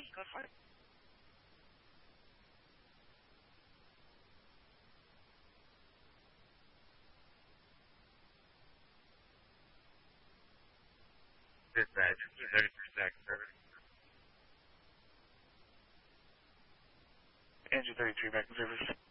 code 5. Dispatch, ready for stack service. Engine 33 back in service.